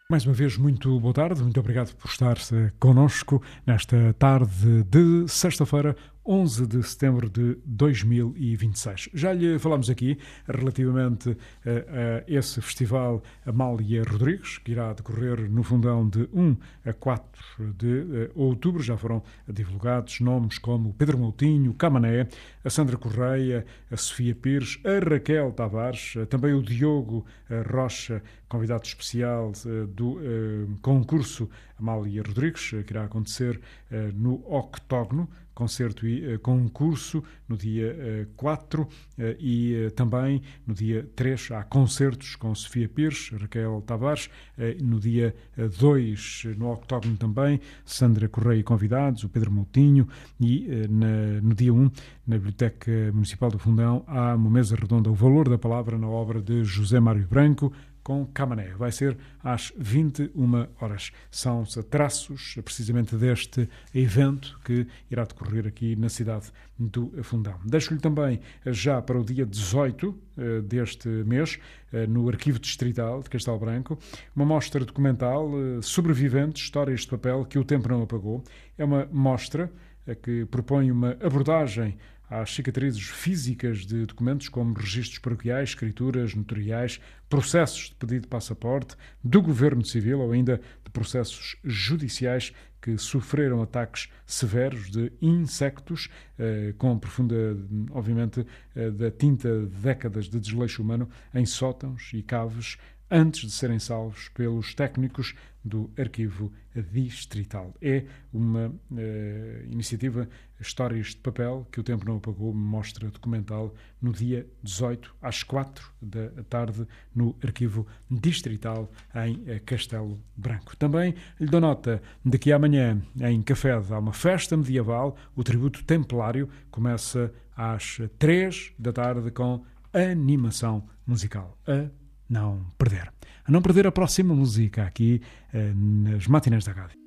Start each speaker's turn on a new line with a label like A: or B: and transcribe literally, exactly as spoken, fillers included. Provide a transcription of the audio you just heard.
A: Mais uma vez, muito boa tarde, muito obrigado por estar connosco nesta tarde de sexta-feira, onze de setembro de dois mil e vinte e seis. Já lhe falámos aqui relativamente a, a esse festival Amália Rodrigues, que irá decorrer no Fundão de um a quatro de outubro. Já foram divulgados nomes como Pedro Moutinho, Camané, a Sandra Correia, a Sofia Pires, a Raquel Tavares, também o Diogo Rocha, convidado especial do uh, concurso Amália Rodrigues, que irá acontecer uh, no Octógono, concerto e uh, concurso no dia uh, quatro uh, e uh, também no dia três há concertos com Sofia Pires, Raquel Tavares, uh, no dia dois no Octógono também, Sandra Correia e convidados, o Pedro Moutinho, e uh, na, no dia um na Biblioteca Municipal do Fundão há uma mesa redonda, o valor da palavra na obra de José Mário Branco, com Camané. Vai ser às vinte e uma horas. São traços precisamente deste evento que irá decorrer aqui na cidade do Fundão. Deixo-lhe também já para o dia dezoito deste mês, no Arquivo Distrital de Castelo Branco, uma mostra documental Sobreviventes, Histórias de Papel que o Tempo Não Apagou. É uma mostra que propõe uma abordagem às cicatrizes físicas de documentos como registros paroquiais, escrituras notariais, processos de pedido de passaporte, do governo civil ou ainda de processos judiciais que sofreram ataques severos de insectos, eh, com profunda, obviamente, eh, da tinta de décadas de desleixo humano em sótãos e caves, antes de serem salvos pelos técnicos do Arquivo Distrital. É uma uh, iniciativa Histórias de Papel que o Tempo Não Apagou, mostra documental no dia dezoito às quatro da tarde no Arquivo Distrital em uh, Castelo Branco. Também lhe dou nota de que amanhã em Cafede há uma festa medieval, o tributo templário começa às três da tarde com animação musical. A não perder. A não perder a próxima música aqui eh, nas matinés da rádio.